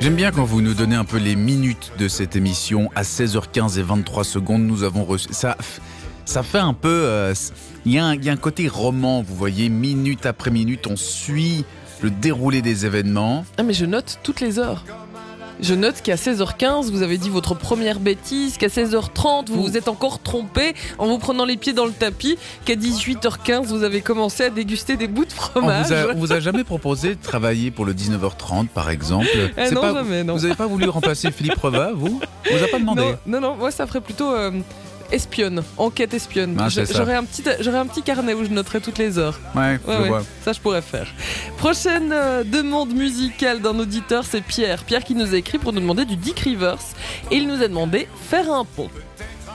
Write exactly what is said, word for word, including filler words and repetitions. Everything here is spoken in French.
J'aime bien quand vous nous donnez un peu les minutes de cette émission. À seize heures quinze et vingt-trois secondes, nous avons reçu... Ça, ça fait un peu... Euh, il y a un, il y a un côté roman, vous voyez, minute après minute, on suit le déroulé des événements. Ah mais je note toutes les heures. Je note qu'à seize heures quinze, vous avez dit votre première bêtise, qu'à seize heures trente, vous vous êtes encore trompé en vous prenant les pieds dans le tapis, qu'à dix-huit heures quinze, vous avez commencé à déguster des bouts de fromage. On vous a, on vous a jamais proposé de travailler pour le dix-neuf heures trente, par exemple? eh C'est Non, pas, jamais, non. Vous n'avez pas voulu remplacer Philippe Reva, vous? On vous a pas demandé? Non, non, non, moi ça ferait plutôt... Euh, espionne, enquête espionne. Ah, Je, j'aurais, un petit, j'aurais un petit carnet où je noterais toutes les heures. Ouais, ouais, je ouais. vois. Ça, je pourrais faire. Prochaine euh, demande musicale d'un auditeur, c'est Pierre. Pierre qui nous a écrit pour nous demander du Dick Rivers. Et il nous a demandé Faire un pont.